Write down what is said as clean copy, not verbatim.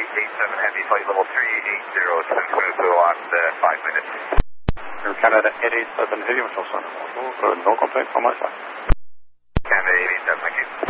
87 Heavy, flight level 380, descent going to go on 5 minutes. Air Canada 887 Heavy, Mitchell Center. No complaint from my side. Canada 887, thank you.